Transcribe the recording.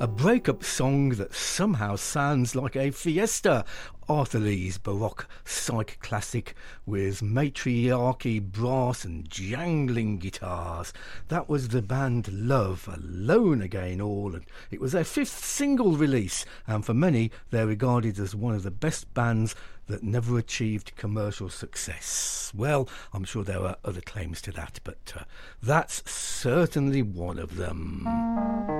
A breakup song that somehow sounds like a fiesta. Arthur Lee's Baroque psych classic with matriarchy brass and jangling guitars. That was the band Love, Alone Again All, and it was their fifth single release, and for many they're regarded as one of the best bands that never achieved commercial success. Well, I'm sure there are other claims to that, but that's certainly one of them.